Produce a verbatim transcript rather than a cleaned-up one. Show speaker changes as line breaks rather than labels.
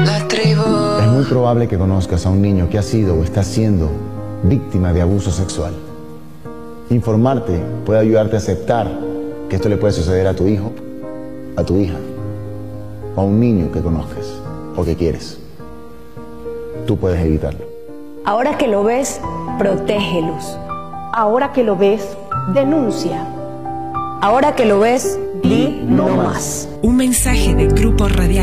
La tribu.
Es muy probable que conozcas a un niño que ha sido o está siendo víctima de abuso sexual. Informarte puede ayudarte a aceptar que esto le puede suceder a tu hijo, a tu hija, o a un niño que conozcas o que quieres. Tú puedes evitarlo.
Ahora que lo ves, protégelos.
Ahora que lo ves, denuncia.
Ahora que lo ves, di no más.
Un mensaje de Grupo Radial.